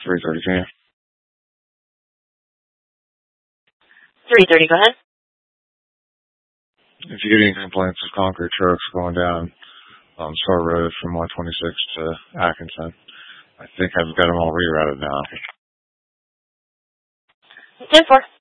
330, can you? 330, go ahead. If you get any complaints of concrete trucks going down Star Road from 126 to Atkinson, I think I've got them all rerouted now. 10-4.